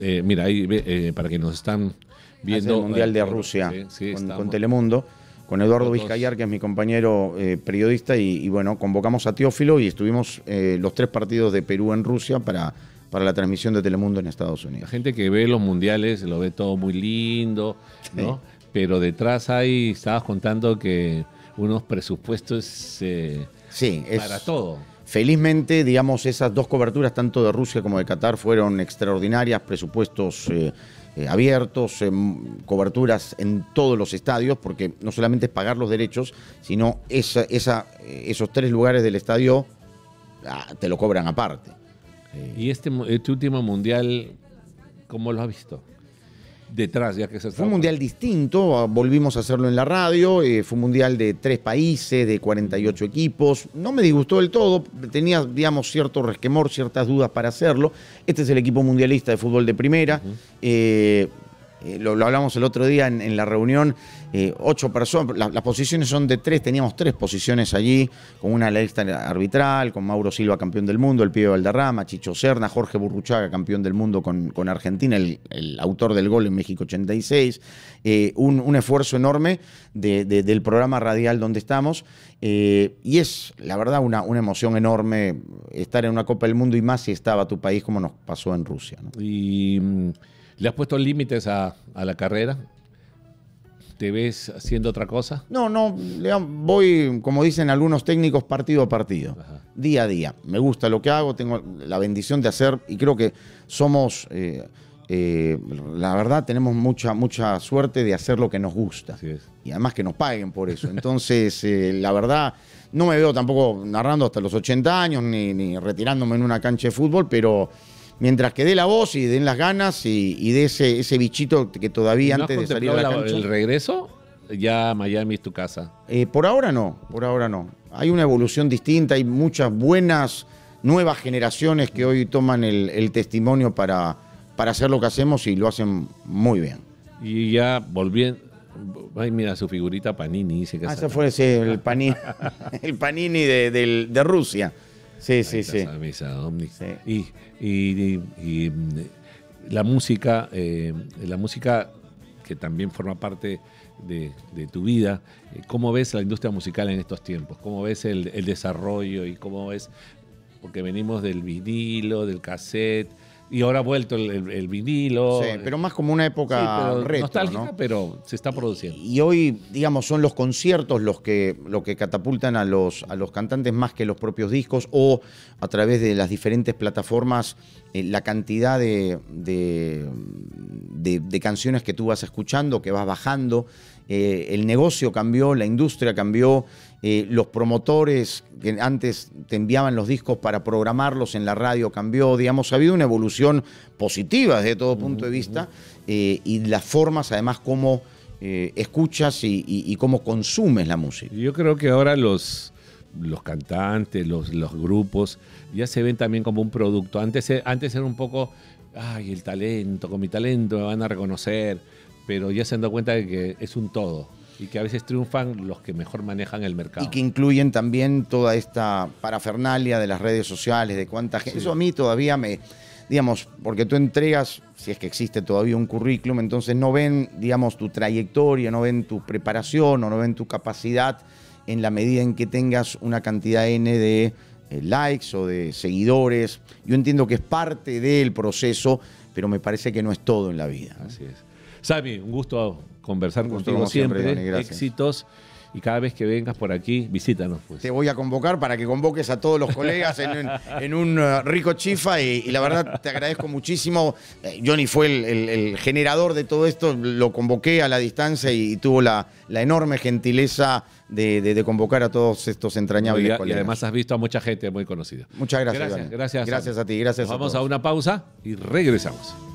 Mira, ahí para que nos están viendo. El Mundial de Rusia sí, con Telemundo, con Eduardo Vizcayar, que es mi compañero periodista, y bueno, convocamos a Teófilo y estuvimos los 3 partidos de Perú en Rusia para la transmisión de Telemundo en Estados Unidos. La gente que ve los mundiales lo ve todo muy lindo, ¿no? Sí. Pero detrás estabas contando que unos presupuestos para todo. Felizmente, digamos, esas 2 coberturas, tanto de Rusia como de Qatar, fueron extraordinarias, presupuestos abiertos, coberturas en todos los estadios, porque no solamente es pagar los derechos, sino esos 3 lugares del estadio te lo cobran aparte. ¿Y este último mundial, cómo lo has visto? Detrás, ya que fue un mundial distinto, volvimos a hacerlo en la radio, fue un mundial de 3 países, de 48 equipos. No me disgustó del todo, tenía, digamos, cierto resquemor, ciertas dudas para hacerlo. Este es el equipo mundialista de fútbol de primera. Lo hablamos el otro día en la reunión. 8 personas, las posiciones son de 3, teníamos 3 posiciones allí, con una lista arbitral, con Mauro Silva, campeón del mundo, el pibe Valderrama, Chicho Serna, Jorge Burruchaga, campeón del mundo con Argentina, el autor del gol en México 86. Un esfuerzo enorme del programa radial donde estamos, y es, la verdad, una emoción enorme estar en una Copa del Mundo, y más si estaba tu país, como nos pasó en Rusia, ¿no? Y ¿le has puesto límites a la carrera? ¿Te ves haciendo otra cosa? No, voy, como dicen algunos técnicos, partido a partido, día a día. Me gusta lo que hago, tengo la bendición de hacer, y creo que somos, la verdad, tenemos mucha suerte de hacer lo que nos gusta. Así es. Y además que nos paguen por eso. Entonces, la verdad, no me veo tampoco narrando hasta los 80 años, ni retirándome en una cancha de fútbol, pero mientras que dé la voz y den las ganas y de ese bichito que todavía ¿No antes has de salir a la cancha. ¿El regreso? Ya Miami es tu casa. Por ahora no. Hay una evolución distinta, hay muchas buenas nuevas generaciones que hoy toman el testimonio para hacer lo que hacemos, y lo hacen muy bien. Y ya volviendo. Ay, mira su figurita Panini, dice que ese fue el Panini, el Panini de Rusia. Sí. Misa, sí. Y la música que también forma parte de tu vida, ¿cómo ves la industria musical en estos tiempos? ¿Cómo ves el desarrollo y cómo ves? Porque venimos del vinilo, del cassette, y ahora ha vuelto el vinilo. Sí, pero más como una época retro, nostálgica, ¿no? Pero se está produciendo. Y hoy, digamos, son los conciertos lo que catapultan a los cantantes más que los propios discos, o a través de las diferentes plataformas, la cantidad de canciones que tú vas escuchando, que vas bajando. El negocio cambió, la industria cambió, los promotores que antes te enviaban los discos para programarlos en la radio cambió, digamos, ha habido una evolución positiva desde todo punto de vista, y las formas, además, como escuchas y cómo consumes la música. Yo creo que ahora los cantantes, los grupos, ya se ven también como un producto. Antes era un poco, ay, el talento, con mi talento me van a reconocer, pero ya se han dado cuenta de que es un todo, y que a veces triunfan los que mejor manejan el mercado. Y que incluyen también toda esta parafernalia de las redes sociales, de cuánta gente. Sí. Eso a mí todavía digamos, porque tú entregas, si es que existe todavía un currículum, entonces no ven, digamos, tu trayectoria, no ven tu preparación, o no ven tu capacidad, en la medida en que tengas una cantidad N de likes o de seguidores. Yo entiendo que es parte del proceso, pero me parece que no es todo en la vida, ¿no? Así es. Sami, un gusto conversar contigo siempre. Johnny, éxitos, y cada vez que vengas por aquí, visítanos, pues. Te voy a convocar para que convoques a todos los colegas en un rico chifa, y la verdad te agradezco muchísimo. Johnny fue el generador de todo esto, lo convoqué a la distancia y tuvo la enorme gentileza de convocar a todos estos entrañables colegas. Y además has visto a mucha gente muy conocida. Muchas gracias, Johnny. Gracias a ti, gracias. Vamos a una pausa y regresamos.